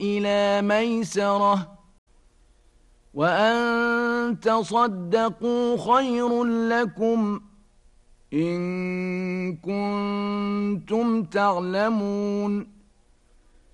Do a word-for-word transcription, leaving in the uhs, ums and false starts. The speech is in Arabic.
إلى ميسرة وأن تصدقوا خير لكم إن كنتم تعلمون